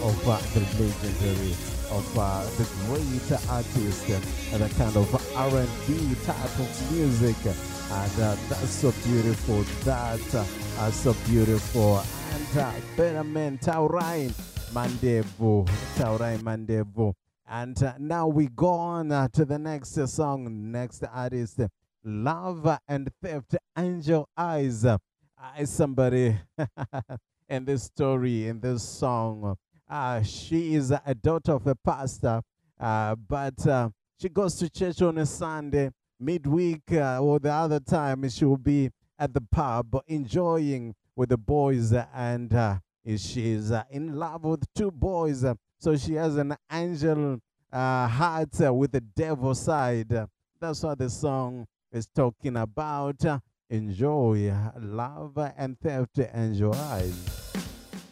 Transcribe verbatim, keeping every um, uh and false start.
of uh, the legendary, of uh, the great artist, uh, the kind of R and B type of music. And uh, that's so beautiful. That's uh, uh, so beautiful. And uh, Benjamin Taurain Mandevu, Taurain Mandevu. And uh, now we go on uh, to the next uh, song, next artist, Love and Theft, Angel Eyes. Uh, is somebody in this story, in this song. Uh, she is a daughter of a pastor, uh, but uh, she goes to church on a Sunday, midweek, uh, or the other time she will be at the pub enjoying with the boys, uh, and uh, she's uh, in love with two boys. Uh, so she has an angel uh, heart uh, with the devil side. Uh, that's what the song is talking about. Uh, enjoy uh, love and theft, enjoy.